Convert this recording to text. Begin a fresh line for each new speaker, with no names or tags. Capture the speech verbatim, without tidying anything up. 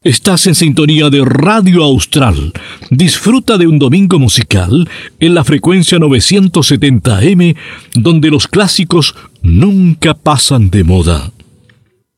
Estás en sintonía de Radio Austral. Disfruta de un domingo musical en la frecuencia novecientos setenta eme, donde los clásicos nunca pasan de moda.